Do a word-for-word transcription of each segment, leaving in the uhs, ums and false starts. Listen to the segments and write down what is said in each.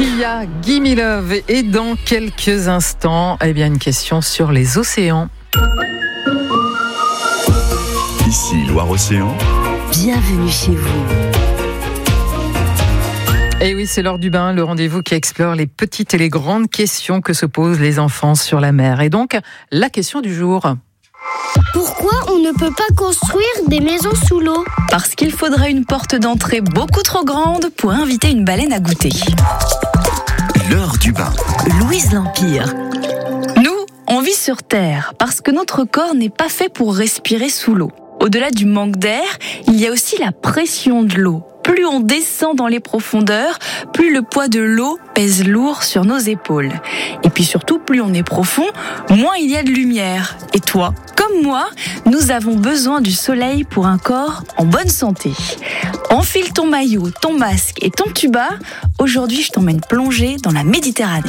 Sia, Gimme Love. Et dans quelques instants, eh bien, une question sur les océans. Ici Loire-Océan. Bienvenue chez vous. Et oui, c'est l'heure du bain, le rendez-vous qui explore les petites et les grandes questions que se posent les enfants sur la mer. Et donc, la question du jour. Pourquoi on ne peut pas construire des maisons sous l'eau ? Parce qu'il faudrait une porte d'entrée beaucoup trop grande pour inviter une baleine à goûter. L'heure du bain. Louise L'Empire. Nous, on vit sur Terre parce que notre corps n'est pas fait pour respirer sous l'eau. Au-delà du manque d'air, il y a aussi la pression de l'eau. Plus on descend dans les profondeurs, plus le poids de l'eau pèse lourd sur nos épaules. Et puis surtout, plus on est profond, moins il y a de lumière. Et toi, comme moi, nous avons besoin du soleil pour un corps en bonne santé. Enfile ton maillot, ton masque et ton tuba. Aujourd'hui, je t'emmène plonger dans la Méditerranée.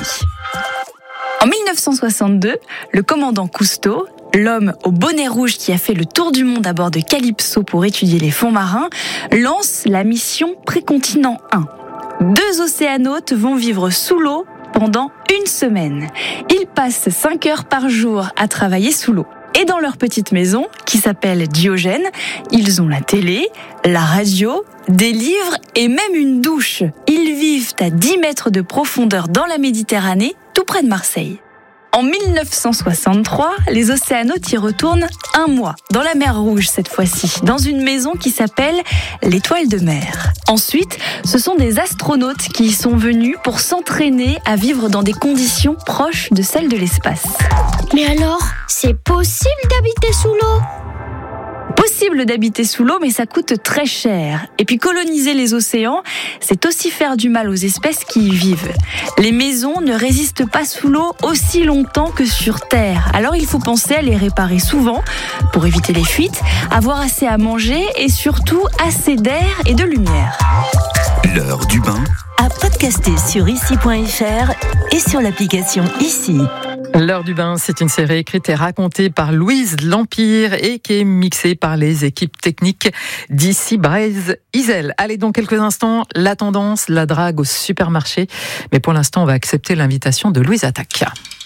En mille neuf cent soixante-deux, le commandant Cousteau, l'homme au bonnet rouge qui a fait le tour du monde à bord de Calypso pour étudier les fonds marins, lance la mission Précontinent un. Deux océanautes vont vivre sous l'eau pendant une semaine. Ils passent cinq heures par jour à travailler sous l'eau. Et dans leur petite maison, qui s'appelle Diogène, ils ont la télé, la radio, des livres et même une douche. Ils vivent à dix mètres de profondeur dans la Méditerranée, tout près de Marseille. En mille neuf cent soixante-trois, les océanautes y retournent un mois, dans la mer Rouge cette fois-ci, dans une maison qui s'appelle l'Étoile de mer. Ensuite, ce sont des astronautes qui y sont venus pour s'entraîner à vivre dans des conditions proches de celles de l'espace. Mais alors, c'est possible d'habiter sous l'eau ? Possible d'habiter sous l'eau, mais ça coûte très cher. Et puis coloniser les océans, c'est aussi faire du mal aux espèces qui y vivent. Les maisons ne résistent pas sous l'eau aussi longtemps que sur Terre. Alors il faut penser à les réparer souvent pour éviter les fuites, avoir assez à manger et surtout assez d'air et de lumière. L'heure du bain. À podcaster sur ici point f r et sur l'application Ici. L'heure du bain, c'est une série écrite et racontée par Louise L'Empire et qui est mixée par les équipes techniques d'Ici Braise Isel. Allez, dans quelques instants, la tendance, la drague au supermarché. Mais pour l'instant, on va accepter l'invitation de Louise Attaque.